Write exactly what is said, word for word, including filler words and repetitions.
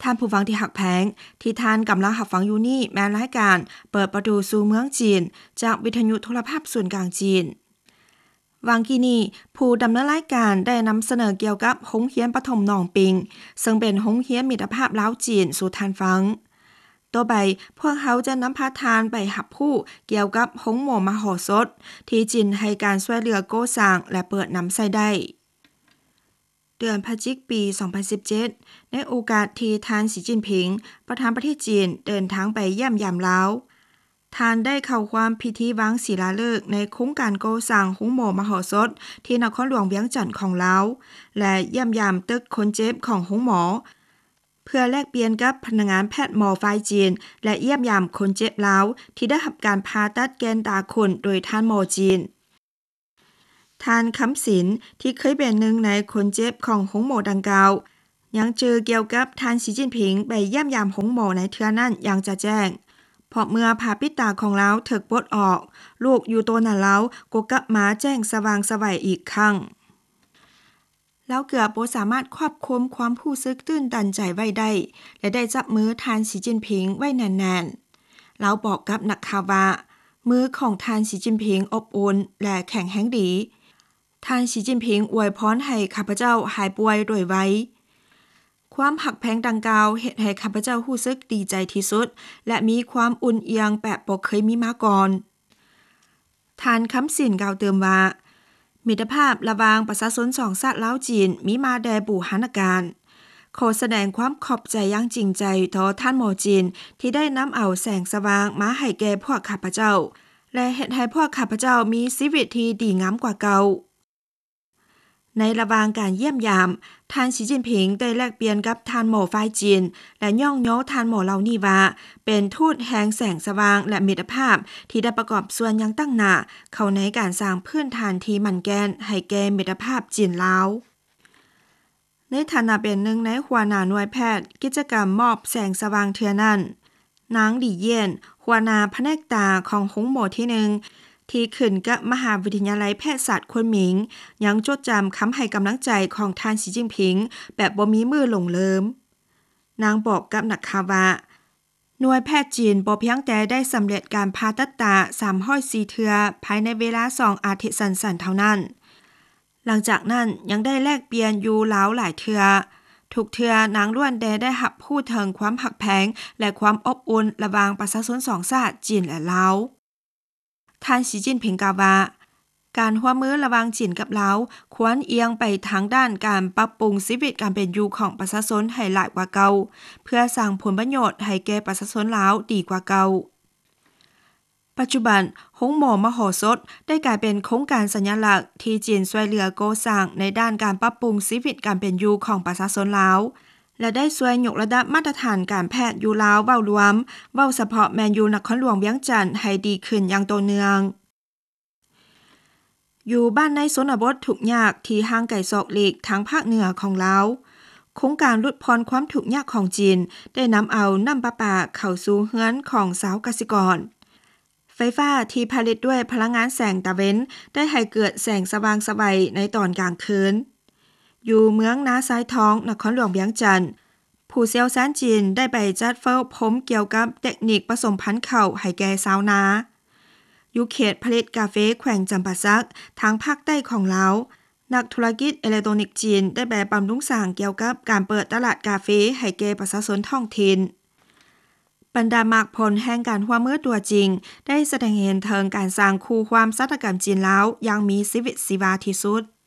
ท่านผู้ฟังที่หักแพงที่ท่านกำลังหับฟังอยู่นี่แม่นรายการเปิดประตูสู่เมืองจีนจากวิทยุโทรภาพส่วนกลางจีนวังกี้นี้ผู้ดำเนินรายการได้นำเสนอเกี่ยวกับโรงเรียนประถมหนองปิงซึ่งเป็นโรงเรียนมิตรภาพลาวจีนสู่ท่านฟังต่อไปพวกเขาจะนำพาทานไปหับผู้เกี่ยวกับโรงหมอมโหสถที่จีนให้การช่วยเหลือโกสร้างและเปิดน้ำใส่ได้เดือนพฤศจิกายนปี สองพันสิบเจ็ด ในโอกาสที่ท่านสีจิ้นผิงประธานประเทศจีนเดินทางไปเยี่ยมยามลาวท่านได้เข้าความพิธีวางศิลาฤกษ์ในโครงการก่อสร้างโรงหมอมโหสถที่นครหลวงเวียงจันทน์ของลาวและเยี่ยมยามตึกคนเจ็บของโรงหมอเพื่อแลกเปลี่ยนกับพนักงานแพทย์หมอฝ่ายจีนและเยี่ยมยามคนเจ็บลาวที่ได้รับการผ่าตัดแกนตาคนโดยท่านหมอจีนท่านคำศิลป์ที่เคยเป็นหนึ่งในคนเจ็บของโรงหมอดังกล่าวยังเจอเกี่ยวกับท่านสีจิ้นผิงไปเยี่ยมยามโรงหมอในเทื่อนั้นอย่างจะแจ้งเพราะเมื่อผ่าปิดตาของเราถึกปลดออกลูกอยู่ตัวนั้นแล้วก็กลับมาแจ้งสว่างสวัยอีกครั้งแล้วเกือบบ่สามารถควบคุมความรู้สึกตื่นตันใจไว้ได้และได้จับมือท่านสีจิ้นผิงไว้แน่นๆแล้วบอกกับนักข่าวว่ามือของท่านสีจิ้นผิงอบอุ่นและแข็งแรงดีท่านสีจิ้นผิงอวยพรให้ข้าพเจ้าหายป่วยโดยไวความหักแพงดังกล่าวเฮ็ดให้ข้าพเจ้ารู้สึกดีใจที่สุดและมีความอุ่นเอียงแบบบ่เคยมีมาก่อนท่านคำสินกล่าวเติมว่ามิตรภาพระหว่างประชาชนสองชาติลาวจีนมีมาแต่บูรณาการขอแสดงความขอบใจอย่างจริงใจต่อท่านหมอจีนที่ได้นำเอาแสงสว่างมาให้แก่พวกข้าพเจ้าและเฮ็ดให้พวกข้าพเจ้ามีชีวิตที่ดีงามกว่าเก่าในระหว่างการเยี่ยมยามท่านสีจิ้นผิงได้แลกเปลี่ยนกับท่านหมอฝ่ายจีนและย่องโย้ท่านหมอเหล่านี้ว่าเป็นทูตแห่งแสงสว่างและมิตรภาพที่ได้ประกอบส่วนอย่างตั้งหน้าเข้าในการสร้างพื้นฐานที่มั่นแกนให้แก่มิตรภาพจีนลาวในฐานะเป็นหนึ่งในหัวหน้าหน่วยแพทย์กิจกรรมมอบแสงสว่างเทื่อนั้นนางหลี่เยี่ยนหัวหน้าแผนกตาของโรงหมอที่หนึ่งที่ขึ้นกับมหาวิทยาลัยแพทยศาสตร์ควนหมิงยังจดจำคำให้กำลังใจของท่านสีจิ้นผิงแบบบ่มีมือหลงเลิมนางบอกกับนักข่าวว่าหน่วยแพทย์จีนบ่เพียงแต่ได้สำเร็จการผ่าตัดตาสามร้อยสี่เทื่อภายในเวลาสองอาทิตย์สั้นๆเท่านั้นหลังจากนั้นยังได้แลกเปลี่ยนอยู่หลาวหลายเทื่อทุกเทื่อนางล้วนแต่ได้รับพูดถึงความหักแพงและความอบอุ่นระหว่างประชาชนสองชาติจีนและลาวท่านสีจิ้นผิงกล่าวว่าการร่วมมือระหว่างจีนกับลาวควรเอียงไปทางด้านการปรับปรุงชีวิตการเป็นอยู่ของประชาชนให้หลายกว่าเก่าเพื่อสร้างผลประโยชน์ให้แก่ประชาชนลาวดีกว่าเก่าปัจจุบันโรงหมอมโหสถได้กลายเป็นโครงการสัญลักษณ์ที่จีนช่วยเหลือก่อสร้างในด้านการปรับปรุงชีวิตการเป็นอยู่ของประชาชนลาวและได้ช่วยยกระดับมาตรฐานการแพทย์อยู่ลาวเว้ารวมเว้าเฉพาะแม่นอยู่นครหลวงเวียงจันทน์ให้ดีขึ้นอย่างต่อเนื่องอยู่บ้านในชนบททุกข์ยากที่ห่างไกลศอกเหล็กทางภาคเหนือของลาวโครงการลดพรความทุกข์ยากของจีนได้นำเอาน้ำประปาเข้าสู่เรือนของชาวกสิกรไฟฟ้าที่ผลิตด้วยพลังงานแสงตะเว้นได้ให้เกิดแสงสว่างไสวในตอนกลางคืนอยู่เมืองนาซ้ายทองนครหลวงเวียงจันทน์ผู้เชี่ยวชาญจีนได้ไปจัดเฝ้าพมเกี่ยวกับเทคนิคผสมพันธุ์ข้าวให้แก่ชาวนาอยู่เขตผลิตกาแฟแขวงจำปาสักทางภาคใต้ของลาวนักธุรกิจอิเล็กทรอนิกส์จีนได้ไปบำรุงสร้างเกี่ยวกับการเปิดตลาดกาแฟให้แก่ประชาชนท้องถิ่นบรรดามากผลแห่งการร่วมมือตัวจริงได้แสดงเห็นถึงการสร้างคู่ความสัตกรรมจีนลาวอย่างมีชีวิตชีวาที่สุด